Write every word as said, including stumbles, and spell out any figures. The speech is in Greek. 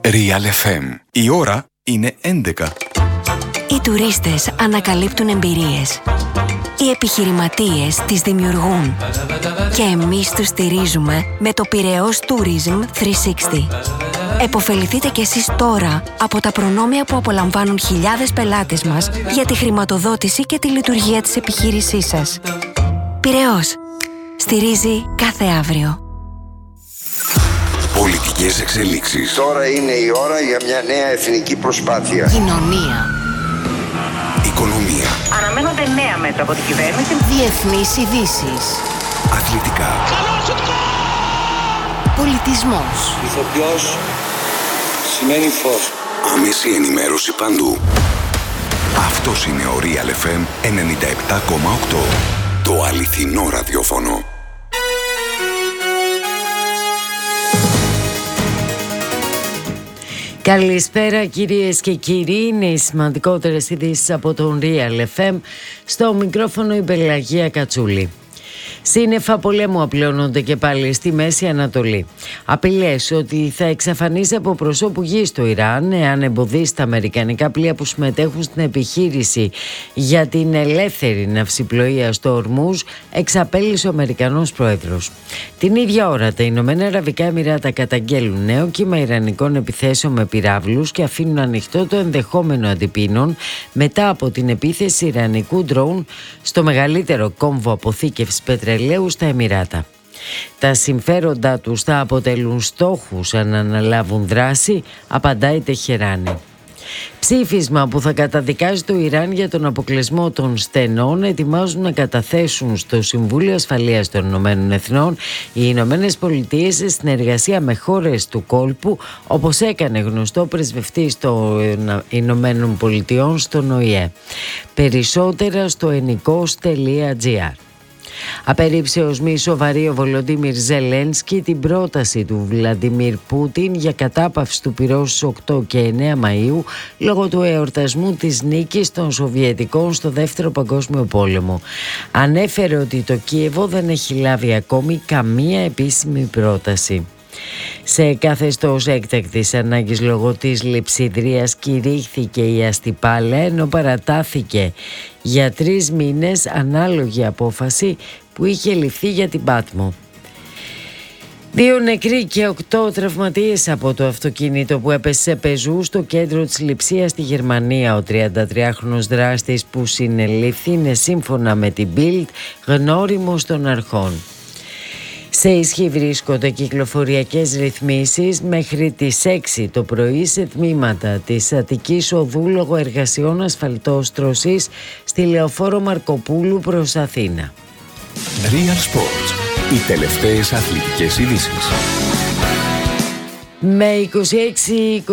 Real εφ εμ. Η ώρα είναι έντεκα. Οι τουρίστες ανακαλύπτουν εμπειρίες. Οι επιχειρηματίες τις δημιουργούν. Και εμείς τους στηρίζουμε με το Πειραιώς Tourism τριακόσια εξήντα. Εποφεληθείτε κι εσείς τώρα από τα προνόμια που απολαμβάνουν χιλιάδες πελάτες μας για τη χρηματοδότηση και τη λειτουργία της επιχείρησής σας. Πειραιώς. Στηρίζει κάθε αύριο. Πολιτικές εξελίξεις. Τώρα είναι η ώρα για μια νέα εθνική προσπάθεια. Κοινωνία. Οικονομία. Αναμένονται νέα μέτρα από την κυβέρνηση. Διεθνείς ειδήσεις. Αθλητικά. Πολιτισμός. Ηθοποιός σημαίνει φως. Άμεση ενημέρωση παντού. Αυτός είναι ο Real εφ εμ ενενήντα επτά κόμμα οκτώ. Το αληθινό ραδιόφωνο. Καλησπέρα κυρίες και κύριοι, είναι οι σημαντικότερες ειδήσεις από τον Real εφ εμ. Στο μικρόφωνο η Πελαγία Κατσούλη. Σύννεφα πολέμου απλώνονται και πάλι στη Μέση Ανατολή. Απειλές ότι θα εξαφανίσει από προσώπου γη στο Ιράν εάν εμποδίσει τα αμερικανικά πλοία που συμμετέχουν στην επιχείρηση για την ελεύθερη ναυσιπλοεία στο Ορμούζ, εξαπέλυσε ο Αμερικανός πρόεδρος. Την ίδια ώρα τα Ηνωμένα Αραβικά Εμιράτα καταγγέλουν νέο κύμα ιρανικών επιθέσεων με πυράβλους και αφήνουν ανοιχτό το ενδεχόμενο αντιπίνων μετά από την επίθεση ιρανικού ντρόουν στο μεγαλύτερο κόμβο αποθήκευσης πετρελαίου στα Εμιράτα. Τα συμφέροντά τους θα αποτελούν στόχους αν αναλάβουν δράση, απαντάει η Τεχεράνη. Ψήφισμα που θα καταδικάζει το Ιράν για τον αποκλεισμό των στενών ετοιμάζουν να καταθέσουν στο Συμβούλιο Ασφαλείας των Ηνωμένων Εθνών οι Ηνωμένες Πολιτείες σε συνεργασία με χώρες του κόλπου, όπως έκανε γνωστό πρεσβευτής των Ηνωμένων Πολιτειών στον Ο Η Ε. Περισσότερα στο ενικός τελεία τζι άρ. Απέρριψε ως μη σοβαρή ο Βολοντίμιρ Ζελένσκι την πρόταση του Βλαντιμίρ Πούτιν για κατάπαυση του πυρός στις οκτώ και εννέα Μαΐου λόγω του εορτασμού της νίκης των Σοβιετικών στο Δεύτερο Παγκόσμιο Πόλεμο. Ανέφερε ότι το Κίεβο δεν έχει λάβει ακόμη καμία επίσημη πρόταση. Σε καθεστώς έκτακτης ανάγκης λόγω της λειψιδρίας κηρύχθηκε η αστιπάλαια, ενώ παρατάθηκε για τρεις μήνες ανάλογη απόφαση που είχε ληφθεί για την Πάτμο. Δύο νεκροί και οκτώ τραυματίες από το αυτοκίνητο που έπεσε σε πεζού στο κέντρο της Λειψίας στη Γερμανία. Ο τριαντατριάχρονος δράστης που συνελήφθη είναι σύμφωνα με την Bild γνώριμος των αρχών. Σε ισχύ βρίσκονται κυκλοφοριακές ρυθμίσεις μέχρι τις έξι το πρωί σε τμήματα της Αττικής Οδού λόγω εργασιών ασφαλτόστρωσης στη Λεωφόρο Μαρκοπούλου προς Αθήνα. Real Sports. Οι τελευταίες αθλητικές ειδήσεις. Με είκοσι έξι